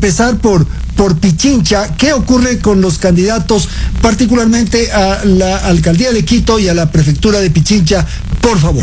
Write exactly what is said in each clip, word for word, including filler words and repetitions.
empezar por, por Pichincha. ¿Qué ocurre con los candidatos, particularmente a la alcaldía de Quito y a la prefectura de Pichincha? Por favor.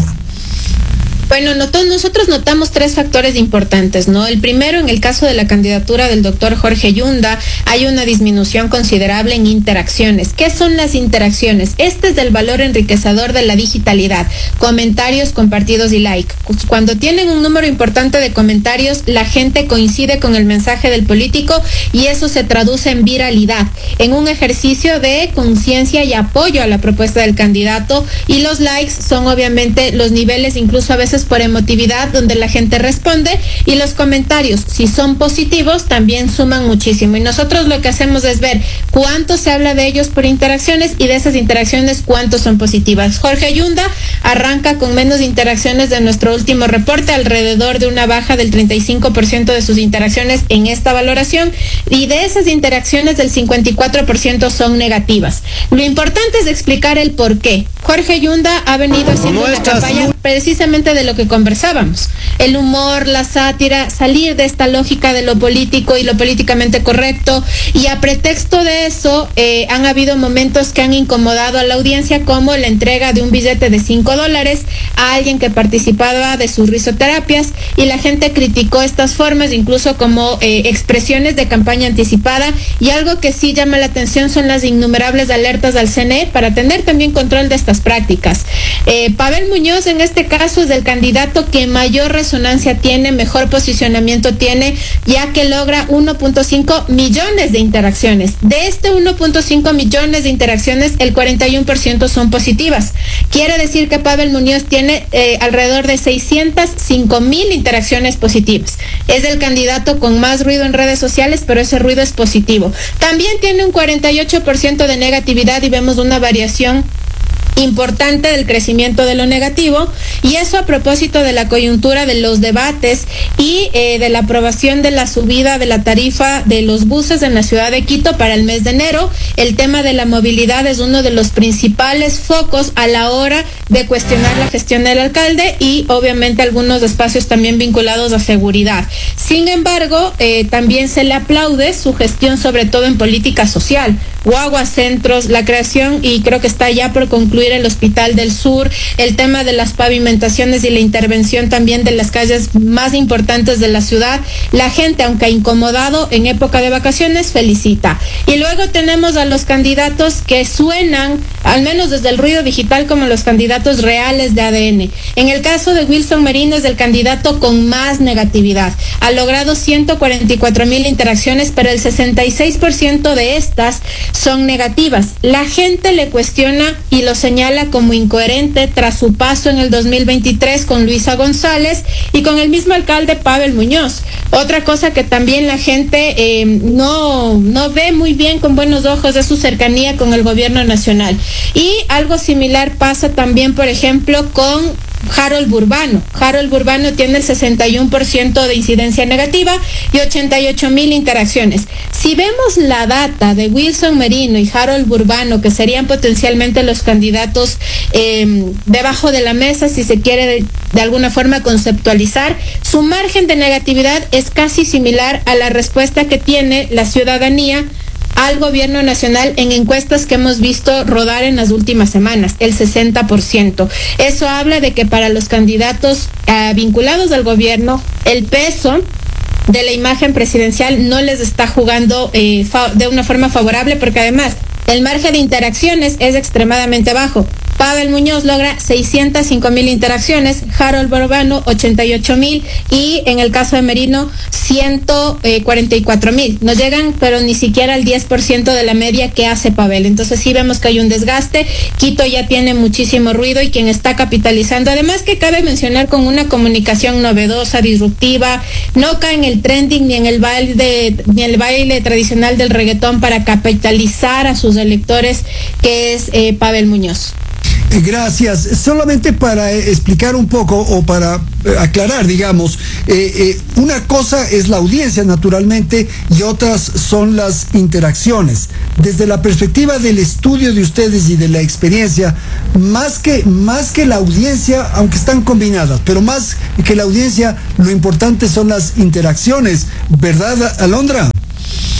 Bueno, notó, nosotros notamos tres factores importantes, ¿no? El primero, en el caso de la candidatura del doctor Jorge Yunda, hay una disminución considerable en interacciones. ¿Qué son las interacciones? Este es el valor enriquecedor de la digitalidad. Comentarios, compartidos y like. Cuando tienen un número importante de comentarios, la gente coincide con el mensaje del político y eso se traduce en viralidad, en un ejercicio de conciencia y apoyo a la propuesta del candidato, y los likes son obviamente los niveles, incluso a veces por emotividad, donde la gente responde, y los comentarios, si son positivos, también suman muchísimo. Y nosotros lo que hacemos es ver cuánto se habla de ellos por interacciones y de esas interacciones cuántos son positivas. Jorge Yunda arranca con menos interacciones de nuestro último reporte, alrededor de una baja del treinta y cinco por ciento de sus interacciones en esta valoración, y de esas interacciones del cincuenta y cuatro por ciento son negativas. Lo importante es explicar el por qué. Jorge Yunda ha venido haciendo una campaña precisamente de lo que conversábamos, el humor, la sátira, salir de esta lógica de lo político y lo políticamente correcto, y a pretexto de eso eh, han habido momentos que han incomodado a la audiencia, como la entrega de un billete de cinco dólares a alguien que participaba de sus risoterapias, y la gente criticó estas formas incluso como eh, expresiones de campaña anticipada. Y algo que sí llama la atención son las innumerables alertas al C N E para tener también control de estas prácticas. Eh, Pavel Muñoz en este caso es el candidato que mayor resonancia tiene, mejor posicionamiento tiene, ya que logra uno punto cinco millones de interacciones. De este uno punto cinco millones de interacciones, el cuarenta y uno por ciento son positivas. Quiere decir que Pavel Muñoz tiene eh, alrededor de seiscientas cinco mil interacciones positivas. Es el candidato con más ruido en redes sociales, pero ese ruido es positivo. También tiene un cuarenta y ocho por ciento de negatividad, y vemos una variación importante del crecimiento de lo negativo, y eso a propósito de la coyuntura de los debates y eh, de la aprobación de la subida de la tarifa de los buses en la ciudad de Quito para el mes de enero. El tema de la movilidad es uno de los principales focos a la hora de cuestionar la gestión del alcalde, y obviamente algunos espacios también vinculados a seguridad. Sin embargo, eh, también se le aplaude su gestión, sobre todo en política social, guaguas centros, la creación, y creo que está ya por concluir, el Hospital del Sur, el tema de las pavimentaciones y la intervención también de las calles más importantes de la ciudad. La gente, aunque ha incomodado en época de vacaciones, felicita. Y luego tenemos a los candidatos que suenan, al menos desde el ruido digital, como los candidatos reales de A D N. En el caso de Wilson Merino es el candidato con más negatividad. Ha logrado ciento cuarenta y cuatro mil interacciones, pero el sesenta y seis por ciento de estas son negativas. La gente le cuestiona y lo señala como incoherente tras su paso en el dos mil veintitrés con Luisa González y con el mismo alcalde Pavel Muñoz. Otra cosa que también la gente eh, no, no ve muy bien con buenos ojos es su cercanía con el gobierno nacional. Y algo similar pasa también, por ejemplo, con Harold Burbano. Harold Burbano tiene el sesenta y uno por ciento de incidencia negativa y ochenta y ocho mil interacciones. Si vemos la data de Wilson Merino y Harold Burbano, que serían potencialmente los candidatos eh, debajo de la mesa, si se quiere de, de alguna forma conceptualizar, su margen de negatividad es casi similar a la respuesta que tiene la ciudadanía al gobierno nacional en encuestas que hemos visto rodar en las últimas semanas, el sesenta por ciento. Eso habla de que para los candidatos uh, vinculados al gobierno, el peso de la imagen presidencial no les está jugando eh, de una forma favorable, porque además el margen de interacciones es extremadamente bajo. Pavel Muñoz logra seiscientas cinco mil interacciones, Harold Burbano ochenta y ocho mil, y en el caso de Merino ciento cuarenta y cuatro mil. No llegan, pero ni siquiera al diez por ciento de la media que hace Pavel. Entonces sí vemos que hay un desgaste. Quito ya tiene muchísimo ruido y quien está capitalizando, además que cabe mencionar, con una comunicación novedosa, disruptiva, no cae en el trending ni en el baile, ni el baile tradicional del reggaetón para capitalizar a sus electores, que es eh, Pavel Muñoz. Gracias. Solamente para explicar un poco o para aclarar, digamos, eh, eh, una cosa es la audiencia, naturalmente, y otras son las interacciones. Desde la perspectiva del estudio de ustedes y de la experiencia, más que, más que la audiencia, aunque están combinadas, pero más que la audiencia, lo importante son las interacciones, ¿verdad, Alondra?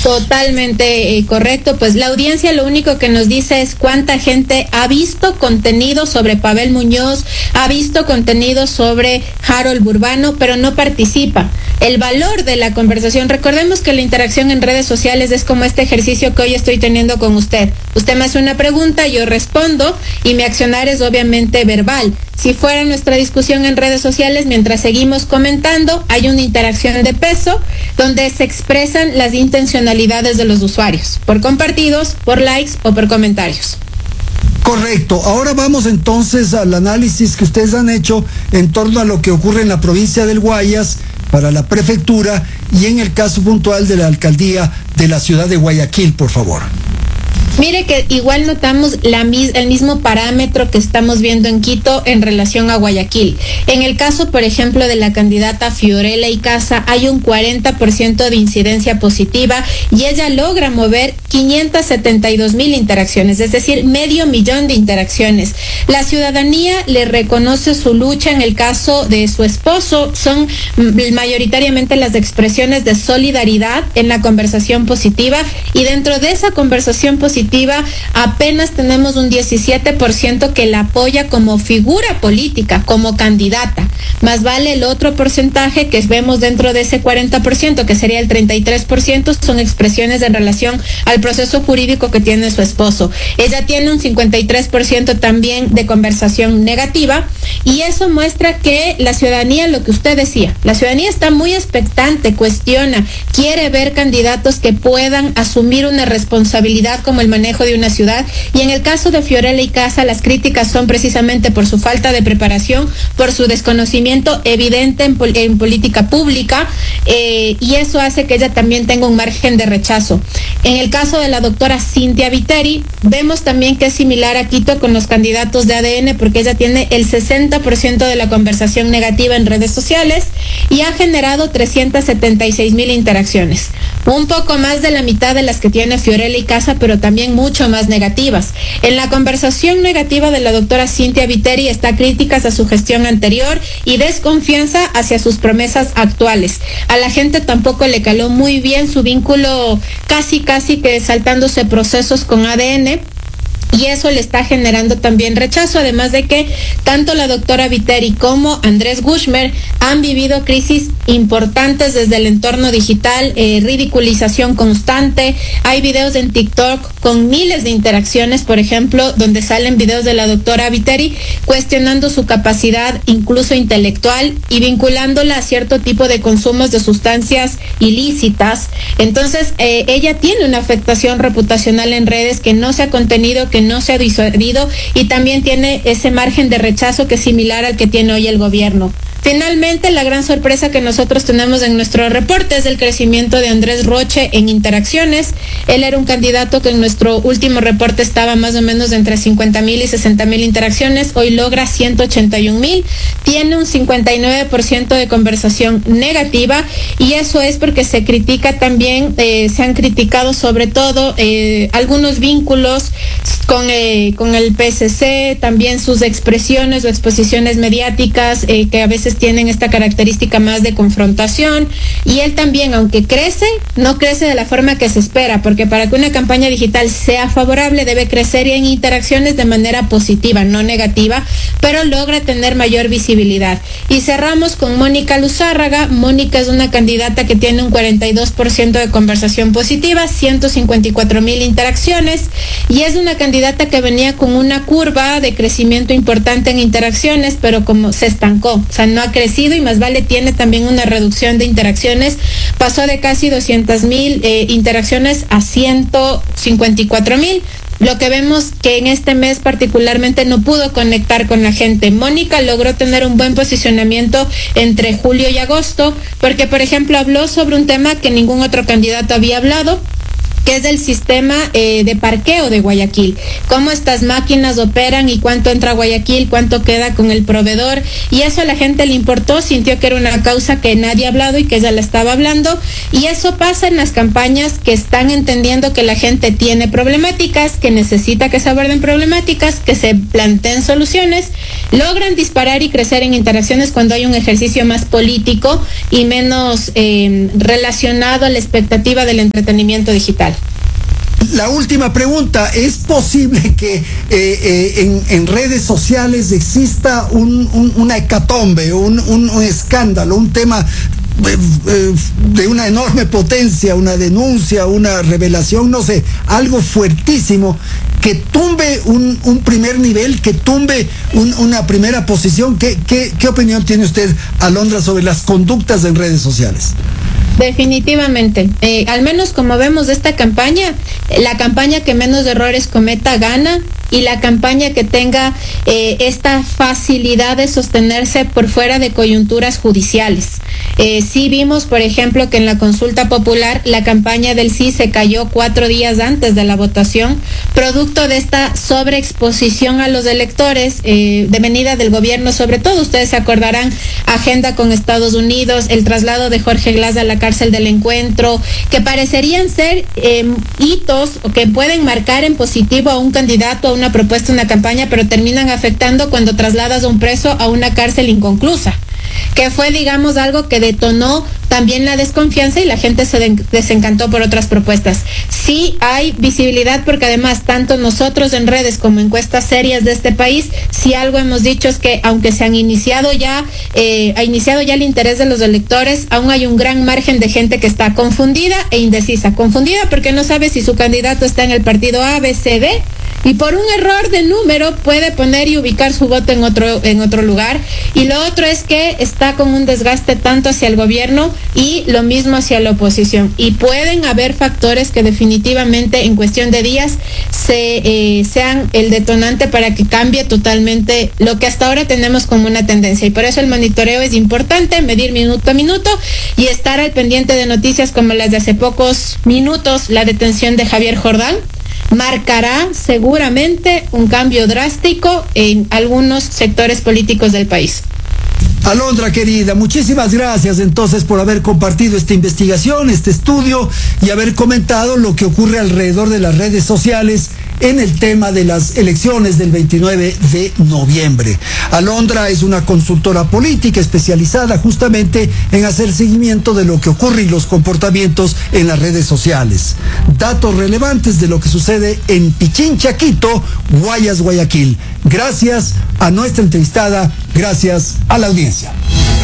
Totalmente eh, correcto, pues la audiencia lo único que nos dice es cuánta gente ha visto contenido sobre Pavel Muñoz, ha visto contenido sobre Harold Burbano, pero no participa. El valor de la conversación, recordemos que la interacción en redes sociales es como este ejercicio que hoy estoy teniendo con usted. Usted me hace una pregunta, yo respondo y mi accionar es obviamente verbal. Si fuera nuestra discusión en redes sociales, mientras seguimos comentando, hay una interacción de peso donde se expresan las intencionalidades de los usuarios, por compartidos, por likes o por comentarios. Correcto. Ahora vamos entonces al análisis que ustedes han hecho en torno a lo que ocurre en la provincia del Guayas para la prefectura y en el caso puntual de la alcaldía de la ciudad de Guayaquil, por favor. Mire que igual notamos la, el mismo parámetro que estamos viendo en Quito en relación a Guayaquil. En el caso, por ejemplo, de la candidata Fiorella Icaza, hay un cuarenta por ciento de incidencia positiva y ella logra mover quinientas setenta y dos mil interacciones, es decir, medio millón de interacciones. La ciudadanía le reconoce su lucha. En el caso de su esposo, son mayoritariamente las expresiones de solidaridad en la conversación positiva, y dentro de esa conversación positiva apenas tenemos un diecisiete por ciento que la apoya como figura política, como candidata. Más vale el otro porcentaje que vemos dentro de ese cuarenta por ciento, que sería el treinta y tres por ciento, son expresiones en relación al proceso jurídico que tiene su esposo. Ella tiene un cincuenta y tres por ciento también de conversación negativa, y eso muestra que la ciudadanía, lo que usted decía, la ciudadanía está muy expectante, cuestiona, quiere ver candidatos que puedan asumir una responsabilidad como el manejo de una ciudad. Y en el caso de Fiorella Icaza, las críticas son precisamente por su falta de preparación, por su desconocimiento evidente en, pol en política pública, eh, y eso hace que ella también tenga un margen de rechazo. En el caso de la doctora Cintia Viteri, vemos también que es similar a Quito con los candidatos de A D N, porque ella tiene el sesenta por ciento de la conversación negativa en redes sociales y ha generado trescientas setenta y seis mil interacciones, un poco más de la mitad de las que tiene Fiorella Icaza, pero también mucho más negativas. En la conversación negativa de la doctora Cintia Viteri está críticas a su gestión anterior y desconfianza hacia sus promesas actuales. A la gente tampoco le caló muy bien su vínculo, casi casi que saltándose procesos con A D N, y eso le está generando también rechazo, además de que tanto la doctora Viteri como Andrés Gushmer han vivido crisis importantes desde el entorno digital, eh, ridiculización constante. Hay videos en TikTok con miles de interacciones, por ejemplo, donde salen videos de la doctora Viteri cuestionando su capacidad incluso intelectual y vinculándola a cierto tipo de consumos de sustancias ilícitas. Entonces, eh, ella tiene una afectación reputacional en redes que no se ha contenido, que no se ha disuadido, y también tiene ese margen de rechazo que es similar al que tiene hoy el gobierno. Finalmente, la gran sorpresa que nosotros tenemos en nuestro reporte es el crecimiento de Andrés Roche en interacciones. Él era un candidato que en nuestro último reporte estaba más o menos entre cincuenta mil y sesenta mil interacciones. Hoy logra ciento ochenta y un mil. Tiene un cincuenta y nueve por ciento de conversación negativa, y eso es porque se critica también, eh, se han criticado sobre todo eh, algunos vínculos con, eh, con el P S C, también sus expresiones o exposiciones mediáticas eh, que a veces tienen esta característica más de confrontación. Y él también, aunque crece, no crece de la forma que se espera, porque para que una campaña digital sea favorable debe crecer en interacciones de manera positiva, no negativa, pero logra tener mayor visibilidad. Y cerramos con Mónica Luzárraga. Mónica es una candidata que tiene un cuarenta y dos por ciento de conversación positiva, ciento cincuenta y cuatro mil interacciones, y es una candidata que venía con una curva de crecimiento importante en interacciones, pero como se estancó, o sea, no ha crecido, y más vale tiene también una reducción de interacciones. Pasó de casi doscientas mil eh, interacciones a ciento cincuenta y cuatro mil. Lo que vemos que en este mes particularmente no pudo conectar con la gente. Mónica logró tener un buen posicionamiento entre julio y agosto, porque por ejemplo habló sobre un tema que ningún otro candidato había hablado, que es el sistema eh, de parqueo de Guayaquil. Cómo estas máquinas operan y cuánto entra a Guayaquil, cuánto queda con el proveedor. Y eso a la gente le importó, sintió que era una causa que nadie ha hablado y que ella la estaba hablando. Y eso pasa en las campañas que están entendiendo que la gente tiene problemáticas, que necesita que se aborden problemáticas, que se planteen soluciones. Logran disparar y crecer en interacciones cuando hay un ejercicio más político y menos eh, relacionado a la expectativa del entretenimiento digital. La última pregunta, ¿es posible que eh, eh, en, en redes sociales exista un, un, una hecatombe, un, un, un escándalo, un tema eh, eh, de una enorme potencia, una denuncia, una revelación, no sé, algo fuertísimo que tumbe un, un primer nivel, que tumbe un, una primera posición? ¿Qué, qué, ¿Qué opinión tiene usted, Alondra, sobre las conductas en redes sociales? Definitivamente, eh, al menos como vemos de esta campaña, la campaña que menos errores cometa gana, y la campaña que tenga eh, esta facilidad de sostenerse por fuera de coyunturas judiciales. Eh, sí vimos, por ejemplo, que en la consulta popular la campaña del sí se cayó cuatro días antes de la votación, producto de esta sobreexposición a los electores, eh, de venida del gobierno, sobre todo, ustedes se acordarán, agenda con Estados Unidos, el traslado de Jorge Glass a la cárcel del Encuentro, que parecerían ser eh, hitos que pueden marcar en positivo a un candidato, a una propuesta, una campaña, pero terminan afectando cuando trasladas a un preso a una cárcel inconclusa, que fue, digamos, algo que detonó también la desconfianza y la gente se de- desencantó por otras propuestas. Sí hay visibilidad porque además tanto nosotros en redes como encuestas serias de este país, si algo hemos dicho es que aunque se han iniciado ya, eh, ha iniciado ya el interés de los electores, aún hay un gran margen de gente que está confundida e indecisa. Confundida porque no sabe si su candidato está en el partido A, B, C, D, y por un error de número puede poner y ubicar su voto en otro en otro lugar. Y lo otro es que está con un desgaste tanto hacia el gobierno y lo mismo hacia la oposición. Y pueden haber factores que definitivamente en cuestión de días se eh, sean el detonante para que cambie totalmente lo que hasta ahora tenemos como una tendencia. Y por eso el monitoreo es importante, medir minuto a minuto y estar al pendiente de noticias como las de hace pocos minutos, la detención de Javier Jordán. Marcará seguramente un cambio drástico en algunos sectores políticos del país. Alondra, querida, muchísimas gracias entonces por haber compartido esta investigación, este estudio y haber comentado lo que ocurre alrededor de las redes sociales en el tema de las elecciones del veintinueve de noviembre. Alondra es una consultora política especializada justamente en hacer seguimiento de lo que ocurre y los comportamientos en las redes sociales. Datos relevantes de lo que sucede en Pichincha, Quito, Guayas, Guayaquil. Gracias a nuestra entrevistada, gracias a la audiencia.